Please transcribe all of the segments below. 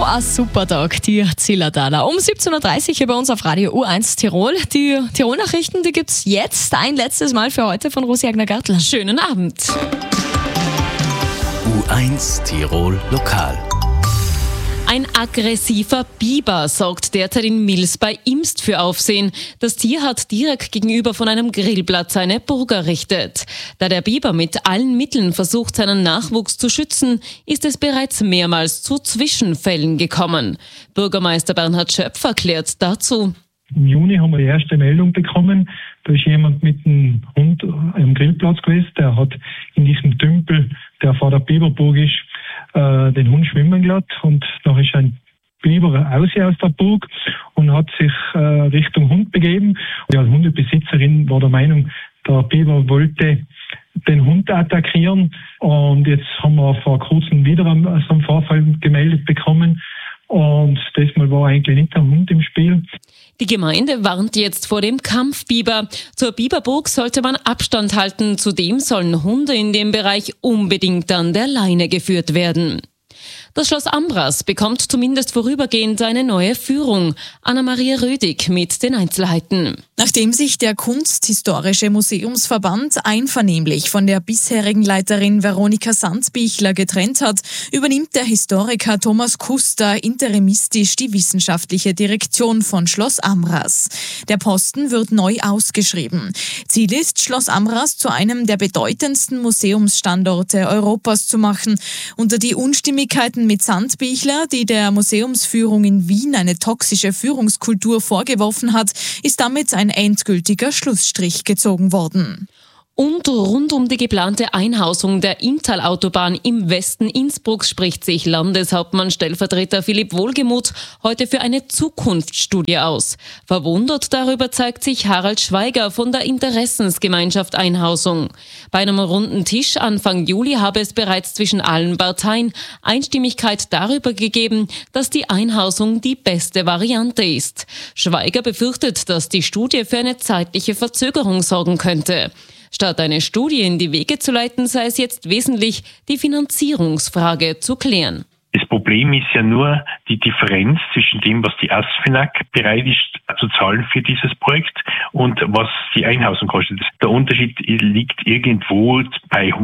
So ein super Tag, die Zillertaler. Um 17.30 Uhr hier bei uns auf Radio U1 Tirol. Die Tirol-Nachrichten, die gibt's jetzt ein letztes Mal für heute von Rosi Agner-Gartler. Schönen Abend. U1 Tirol Lokal. Ein aggressiver Biber sorgt derzeit in Mils bei Imst für Aufsehen. Das Tier hat direkt gegenüber von einem Grillplatz seine Burg errichtet. Da der Biber mit allen Mitteln versucht, seinen Nachwuchs zu schützen, ist es bereits mehrmals zu Zwischenfällen gekommen. Bürgermeister Bernhard Schöpf erklärt dazu. Im Juni haben wir die erste Meldung bekommen. Da ist jemand mit einem Hund am Grillplatz gewesen. Der hat in diesem Tümpel, der vor der Biberburg ist, den Hund schwimmen gelassen. Und da ist ein Biber aus der Burg und hat sich Richtung Hund begeben. Die Hundebesitzerin war der Meinung, der Biber wollte den Hund attackieren. Und jetzt haben wir vor kurzem wieder so einen Vorfall gemeldet bekommen. Und diesmal war eigentlich nicht der Hund im Spiel. Die Gemeinde warnt jetzt vor dem Kampfbiber. Zur Biberburg sollte man Abstand halten. Zudem sollen Hunde in dem Bereich unbedingt an der Leine geführt werden. Das Schloss Ambras bekommt zumindest vorübergehend eine neue Führung. Anna-Maria Rödig mit den Einzelheiten. Nachdem sich der Kunsthistorische Museumsverband einvernehmlich von der bisherigen Leiterin Veronika Sandbichler getrennt hat, übernimmt der Historiker Thomas Kuster interimistisch die wissenschaftliche Direktion von Schloss Ambras. Der Posten wird neu ausgeschrieben. Ziel ist, Schloss Ambras zu einem der bedeutendsten Museumsstandorte Europas zu machen. Unter die Unstimmigkeiten mit Sandbichler, die der Museumsführung in Wien eine toxische Führungskultur vorgeworfen hat, ist damit ein endgültiger Schlussstrich gezogen worden. Und rund um die geplante Einhausung der Inntal-Autobahn im Westen Innsbrucks spricht sich Landeshauptmann-Stellvertreter Philipp Wohlgemuth heute für eine Zukunftsstudie aus. Verwundert darüber zeigt sich Harald Schweiger von der Interessensgemeinschaft Einhausung. Bei einem runden Tisch Anfang Juli habe es bereits zwischen allen Parteien Einstimmigkeit darüber gegeben, dass die Einhausung die beste Variante ist. Schweiger befürchtet, dass die Studie für eine zeitliche Verzögerung sorgen könnte. Statt eine Studie in die Wege zu leiten, sei es jetzt wesentlich, die Finanzierungsfrage zu klären. Das Problem ist ja nur die Differenz zwischen dem, was die ASFINAG bereit ist zu zahlen für dieses Projekt und was die Einhausung kostet. Der Unterschied liegt irgendwo bei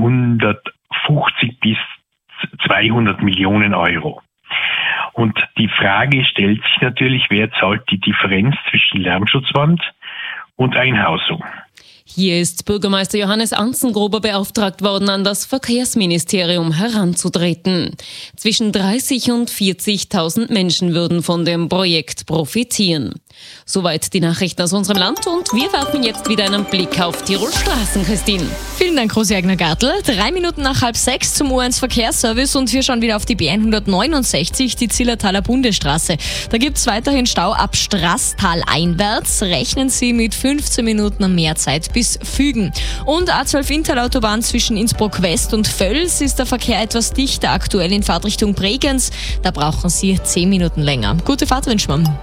150 bis 200 Millionen Euro. Und die Frage stellt sich natürlich, wer zahlt die Differenz zwischen Lärmschutzwand und Einhausung? Hier ist Bürgermeister Johannes Anzengruber beauftragt worden, an das Verkehrsministerium heranzutreten. Zwischen 30.000 und 40.000 Menschen würden von dem Projekt profitieren. Soweit die Nachrichten aus unserem Land und wir werfen jetzt wieder einen Blick auf Tirol Straßen, Christine. Vielen Dank, Rosi Agner-Gartl. 3 Minuten nach 5:30 zum U1 Verkehrsservice und wir schauen wieder auf die B169, die Zillertaler Bundesstraße. Da gibt's weiterhin Stau ab Straßtal einwärts. Rechnen Sie mit 15 Minuten mehr Zeit bis Fügen. Und A12 Inntal-Autobahn zwischen Innsbruck West und Völs ist der Verkehr etwas dichter, aktuell in Fahrtrichtung Bregenz. Da brauchen Sie 10 Minuten länger. Gute Fahrt wünschen wir.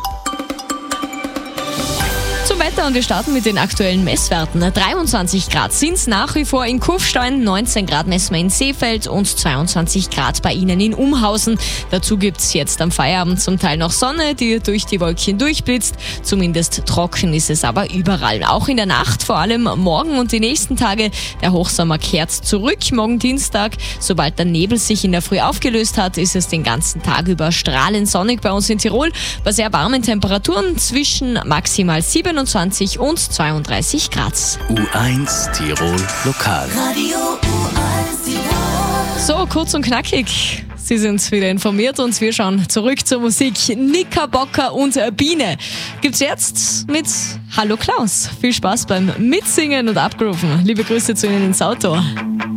Zum Wetter und wir starten mit den aktuellen Messwerten. 23 Grad sind es nach wie vor in Kufstein, 19 Grad messen wir in Seefeld und 22 Grad bei Ihnen in Umhausen. Dazu gibt es jetzt am Feierabend zum Teil noch Sonne, die durch die Wolkchen durchblitzt. Zumindest trocken ist es aber überall. Auch in der Nacht, vor allem morgen und die nächsten Tage. Der Hochsommer kehrt zurück. Morgen Dienstag, sobald der Nebel sich in der Früh aufgelöst hat, ist es den ganzen Tag über strahlend sonnig bei uns in Tirol. Bei sehr warmen Temperaturen zwischen maximal 27 und 32 Grad. U1 Tirol Lokal. Radio U1 Tirol. So, kurz und knackig. Sie sind wieder informiert und wir schauen zurück zur Musik. Knickerbocker und Biene gibt's jetzt mit Hallo Klaus. Viel Spaß beim Mitsingen und Abgrooven. Liebe Grüße zu Ihnen ins Auto.